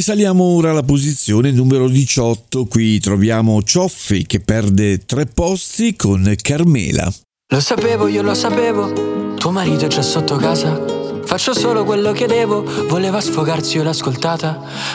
Risaliamo ora alla posizione numero 18, qui troviamo Cioffi che perde 3 posti con Carmela. Lo sapevo, io lo sapevo, tuo marito è già sotto casa. Faccio solo quello che devo, voleva sfogarsi, io l'ho ascoltata.